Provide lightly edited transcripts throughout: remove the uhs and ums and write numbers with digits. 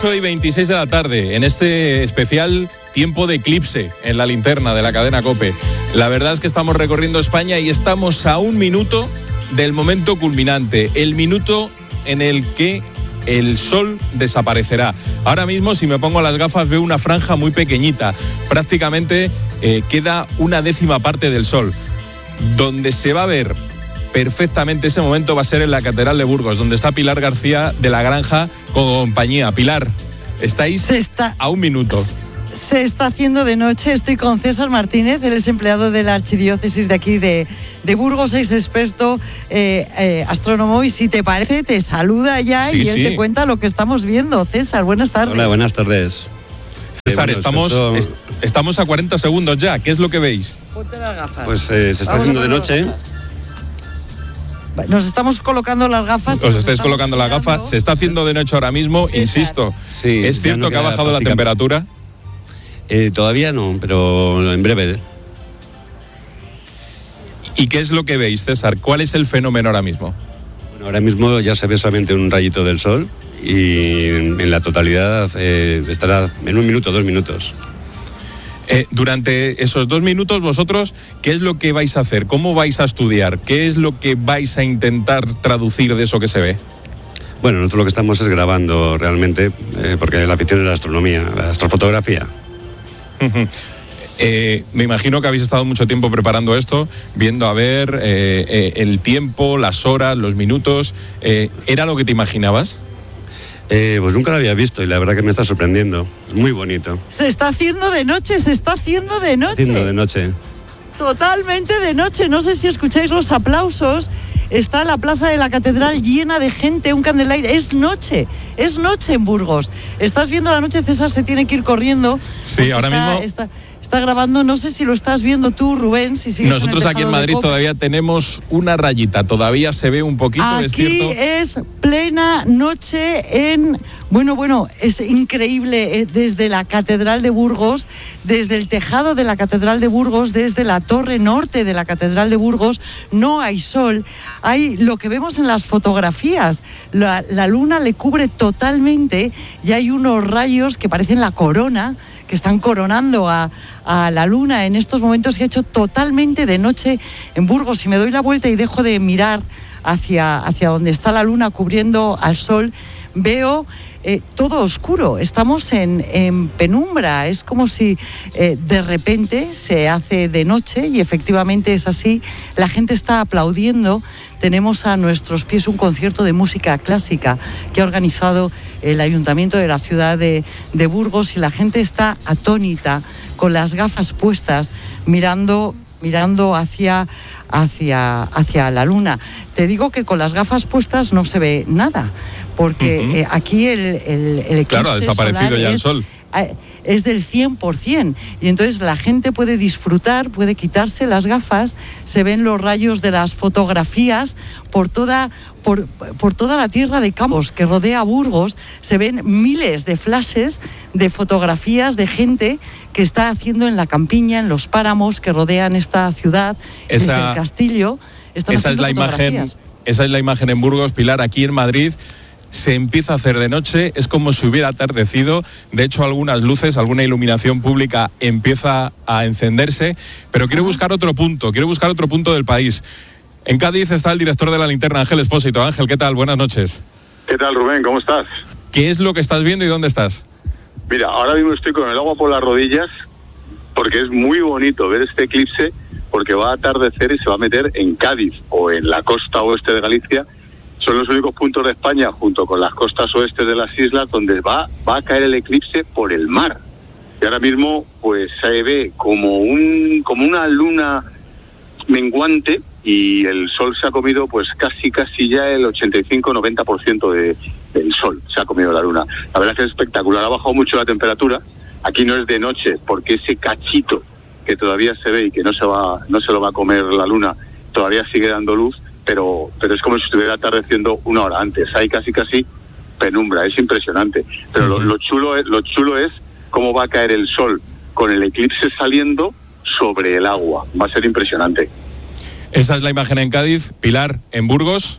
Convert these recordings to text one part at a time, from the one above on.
8:26 de la tarde, en este especial tiempo de eclipse en la linterna de la cadena COPE. La verdad es que estamos recorriendo España y estamos a un minuto del momento culminante, el minuto en el que el sol desaparecerá. Ahora mismo, si me pongo las gafas, veo una franja muy pequeñita, prácticamente queda una décima parte del sol. Donde se va a ver perfectamente ese momento va a ser en la Catedral de Burgos, donde está Pilar García de la Granja con compañía. Pilar, estáis a un minuto. Se está haciendo de noche. Estoy con César Martínez, él es empleado de la archidiócesis de aquí de Burgos, es experto astrónomo, y si te parece te saluda ya y él te cuenta lo que estamos viendo. César, buenas tardes. Hola, buenas tardes. César, estamos a 40 segundos ya. ¿Qué es lo que veis? Ponte las gafas. Pues se está haciendo de noche. Nos estamos colocando las gafas. Os estáis colocando las gafas. Se está haciendo de noche ahora mismo, insisto. Sí, ¿Es cierto que ha bajado la temperatura? Todavía no, pero en breve. ¿Y qué es lo que veis, César? ¿Cuál es el fenómeno ahora mismo? Bueno, ahora mismo ya se ve solamente un rayito del sol y en la totalidad estará en 1 minuto, 2 minutos. Durante esos 2 minutos, vosotros, ¿qué es lo que vais a hacer? ¿Cómo vais a estudiar? ¿Qué es lo que vais a intentar traducir de eso que se ve? Bueno, nosotros lo que estamos es grabando realmente, porque la afición es la astronomía, la astrofotografía. Me imagino que habéis estado mucho tiempo preparando esto, viendo a ver el tiempo, las horas, los minutos. ¿Era lo que te imaginabas? Pues nunca lo había visto y la verdad que me está sorprendiendo. Es muy bonito. Se está haciendo de noche, se está haciendo de noche. Haciendo de noche. Totalmente de noche. No sé si escucháis los aplausos. Está la plaza de la Catedral llena de gente, un candelaire. Es noche en Burgos. Estás viendo la noche, César se tiene que ir corriendo. Sí, ahora mismo... Está grabando, no sé si lo estás viendo tú, Rubén. Nosotros aquí en Madrid todavía tenemos una rayita, todavía se ve un poquito, aquí es cierto. Aquí es plena noche en... Bueno, es increíble, desde la Catedral de Burgos, desde el tejado de la Catedral de Burgos, desde la torre norte de la Catedral de Burgos, no hay sol. Hay lo que vemos en las fotografías, la luna le cubre totalmente y hay unos rayos que parecen la corona, que están coronando a la luna en estos momentos, que ha hecho totalmente de noche en Burgos. Si me doy la vuelta y dejo de mirar hacia donde está la luna cubriendo al sol, veo todo oscuro. Estamos en penumbra. Es como si de repente se hace de noche, y efectivamente es así. La gente está aplaudiendo. Tenemos a nuestros pies un concierto de música clásica que ha organizado el Ayuntamiento de la ciudad de Burgos, y la gente está atónita, con las gafas puestas, mirando hacia la luna. Te digo que con las gafas puestas no se ve nada, porque aquí el eclipse, claro, ha desaparecido ya el sol. Es del 100%, y entonces la gente puede disfrutar, puede quitarse las gafas, se ven los rayos de las fotografías por toda la tierra de Campos que rodea Burgos. Se ven miles de flashes de fotografías de gente que está haciendo en la campiña, en los páramos que rodean esta ciudad, desde el castillo. Esa es la imagen en Burgos, Pilar. Aquí en Madrid se empieza a hacer de noche, es como si hubiera atardecido. De hecho, algunas luces, alguna iluminación pública empieza a encenderse, pero quiero buscar otro punto del país. En Cádiz está el director de la Linterna, Ángel Expósito. Ángel, ¿qué tal? Buenas noches. ¿Qué tal, Rubén? ¿Cómo estás? ¿Qué es lo que estás viendo y dónde estás? Mira, ahora mismo estoy con el agua por las rodillas, porque es muy bonito ver este eclipse, porque va a atardecer y se va a meter en Cádiz o en la costa oeste de Galicia. Son los únicos puntos de España, junto con las costas oeste de las islas, donde va a caer el eclipse por el mar. Y ahora mismo pues se ve como una luna menguante, y el sol se ha comido pues casi ya el 85-90% del sol se ha comido la luna. La verdad es que es espectacular, ha bajado mucho la temperatura. Aquí no es de noche, porque ese cachito que todavía se ve y que no se lo va a comer la luna, todavía sigue dando luz, pero es como si estuviera atardeciendo 1 hora antes. Hay casi penumbra, es impresionante. Pero lo chulo es cómo va a caer el sol con el eclipse saliendo sobre el agua. Va a ser impresionante. Esa es la imagen en Cádiz. Pilar, en Burgos.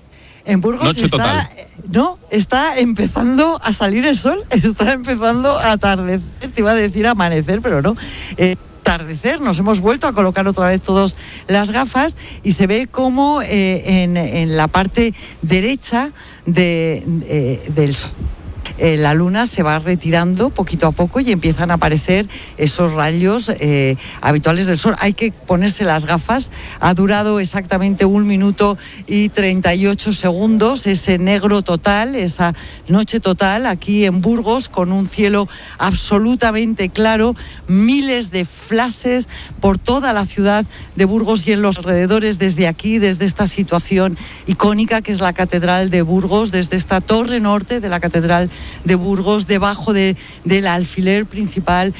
En Burgos Noche total. Está empezando a salir el sol, está empezando a atardecer, te iba a decir amanecer, pero no. Atardecer, nos hemos vuelto a colocar otra vez todas las gafas y se ve como en la parte derecha del sol. La luna se va retirando poquito a poco y empiezan a aparecer esos rayos habituales del sol. Hay que ponerse las gafas. Ha durado exactamente 1 minuto y 38 segundos ese negro total, esa noche total aquí en Burgos, con un cielo absolutamente claro, miles de flashes por toda la ciudad de Burgos y en los alrededores, desde aquí, desde esta situación icónica que es la Catedral de Burgos, desde esta torre norte de la Catedral de Burgos, debajo del alfiler principal